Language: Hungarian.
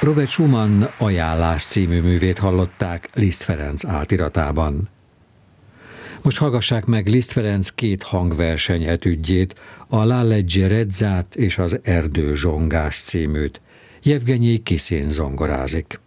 Robert Schumann Ajánlás című művét hallották Liszt Ferenc átiratában. Most hallgassák meg Liszt Ferenc két hangverseny etüdjét, a La Leggerezza és az Erdő zsongás címűt. Jevgenyi Kiszin zongorázik.